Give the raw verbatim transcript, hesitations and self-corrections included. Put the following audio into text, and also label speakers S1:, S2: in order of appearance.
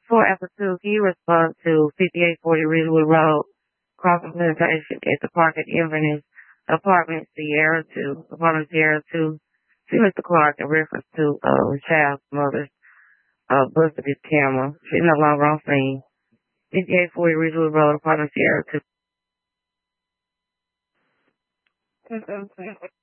S1: For Alpha two, can you respond to fifty-eight forty Ridgewood Road, cross-implementation at the park at Inverness, apartment Sierra two, apartment Sierra two, to Mister Clark in reference to uh, child's mother's uh, busted his camera. She's no longer on scene. fifty-eight forty Ridgewood Road, apartment Sierra two.